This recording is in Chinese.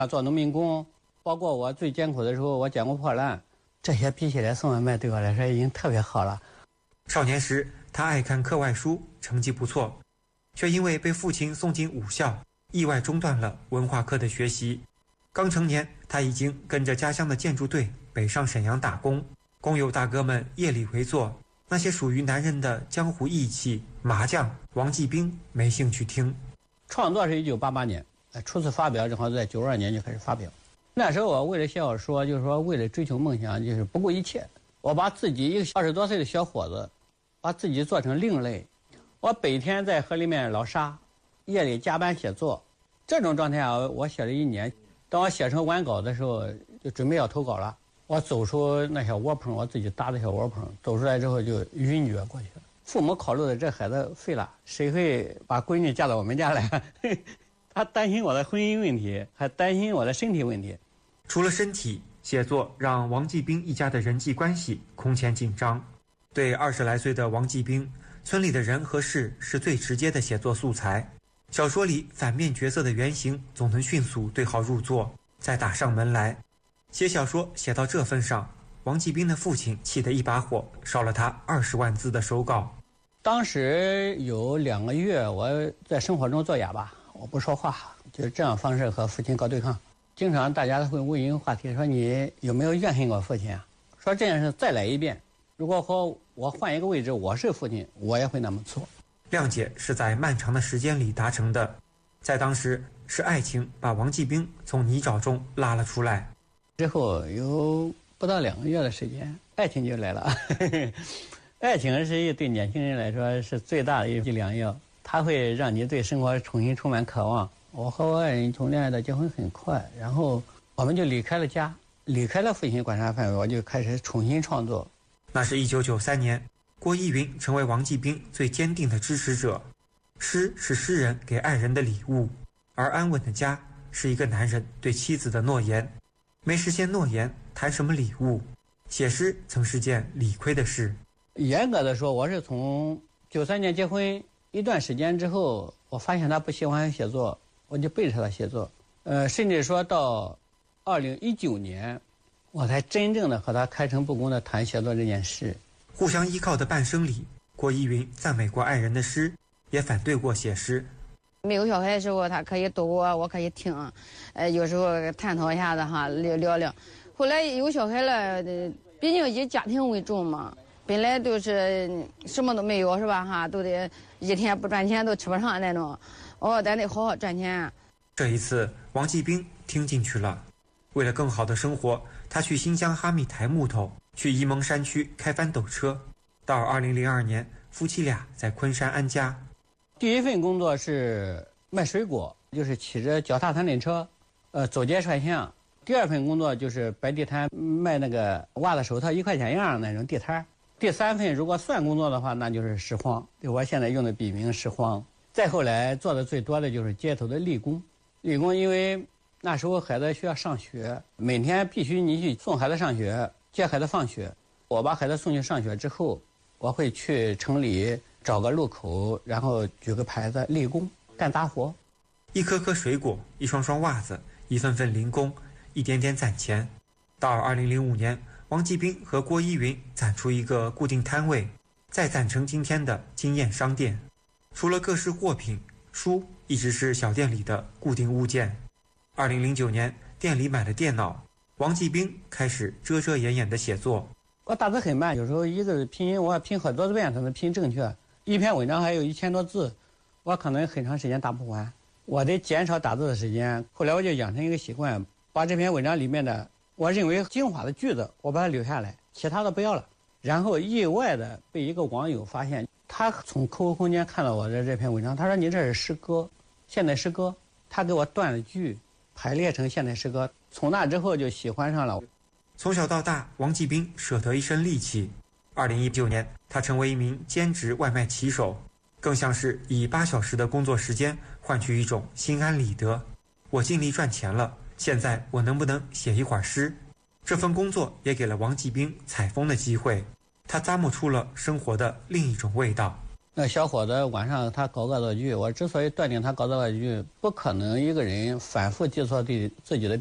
做农民工，包括我最艰苦的时候，我捡过破烂，这些比起来送外卖对我来说已经特别好了。 少年时，他爱看课外书，成绩不错，却因为被父亲送进武校，意外中断了文化课的学习。刚成年，他已经跟着家乡的建筑队北上沈阳打工，工友大哥们夜里围坐，那些属于男人的江湖义气、麻将、王继兵没兴趣听。 创作是1988年，初次发表正好在92年就开始发表。那时候我为了写小说，就是说为了追求梦想，就是不顾一切。我把自己一个20多岁的小伙子，把自己做成另类。我白天在河里面捞沙，夜里加班写作。这种状态下，我写了1年。当我写成完稿的时候，就准备要投稿了。我走出那小窝棚，我自己搭的小窝棚，走出来之后就晕厥过去了。父母考虑的这孩子废了，谁会把闺女嫁到我们家来？他担心我的婚姻问题，还担心我的身体问题。 除了身体，写作让王继兵一家的人际关系空前紧张。对20来岁的王继兵，村里的人和事是最直接的写作素材。小说里反面角色的原型总能迅速对号入座，再打上门来。写小说写到这份上，王继兵的父亲气得一把火，烧了他20万字的手稿。 当时有2个月，我在生活中做哑巴，我不说话，就是这样方式和父亲搞对抗。经常大家会问一个话题，说你有没有怨恨过父亲啊？说这件事再来一遍，如果和我换一个位置，我是父亲，我也会那么做。 谅解是在漫长的时间里达成的，在当时是爱情把王继兵从泥沼中拉了出来。 之后有不到2个月的时间，爱情就来了。爱情是对年轻人来说是最大的一剂良药，它会让你对生活重新充满渴望。我和我爱人从恋爱到结婚很快，然后我们就离开了家，离开了父亲管辖范围，我就开始重新创作。 那是1993年，郭依云成为王继兵最坚定的支持者。诗是诗人给爱人的礼物，而安稳的家是一个男人对妻子的诺言。没实现诺言，谈什么礼物？写诗曾是件理亏的事。 严格的说，我是从93年结婚一段时间之后，我发现他不喜欢写作，我就背着他写作。甚至说到2019年，我才真正的和他开诚布公的谈写作这件事。 互相依靠的半生里，郭依云赞美过爱人的诗，也反对过写诗。 没有小孩的时候，他可以读我可以听，有时候探讨一下子哈，聊聊。后来有小孩了，毕竟以家庭为重嘛，本来都是什么都没有是吧哈，都得一天不赚钱都吃不上那种，咱得好好赚钱。 这一次，王继兵听进去了。为了更好的生活，他去新疆哈密抬木头，去沂蒙山区开翻斗车。到2002年，夫妻俩在昆山安家。 第一份工作是卖水果，就是骑着脚踏三轮车，走街串巷。第2份工作就是摆地摊，卖那个袜子手套1块钱样那种地摊。第3份如果算工作的话，那就是拾荒，我现在用的笔名拾荒。再后来做的最多的就是街头的力工。力工因为那时候孩子需要上学，每天必须你去送孩子上学，接孩子放学。我把孩子送去上学之后，我会去城里找个路口，然后举个牌子，力工干杂活。 一颗颗水果，一双双袜子，一份份零工，一点点攒钱。到2005年，王继兵和郭依云攒出一个固定摊位，再攒成今天的惊艳商店。除了各式货品，书一直是小店里的固定物件。2009年，店里买了电脑，王继兵开始遮遮掩掩的写作。 我打字很慢，有时候一个拼音我要拼很多遍才能拼正确。一篇文章还有1000多字，我可能很长时间打不完，我得减少打字的时间。后来我就养成一个习惯，把这篇文章里面的我认为精华的句子，我把它留下来，其他的不要了。然后意外的被一个网友发现，他从 QQ 空间看到我的这篇文章，他说你这是诗歌，现代诗歌。他给我断了句，排列成现代诗歌。从那之后就喜欢上了。 从小到大，王继兵舍得一身力气。2019年，他成为一名兼职外卖骑手，更像是以8小时的工作时间换取一种心安理得。我尽力赚钱了，现在我能不能写一会儿诗？这份工作也给了王继兵采风的机会，他咂摸出了生活的另一种味道。 那小伙子晚上他搞恶作剧，我之所以断定他搞恶作剧，不可能一个人反复记错自己的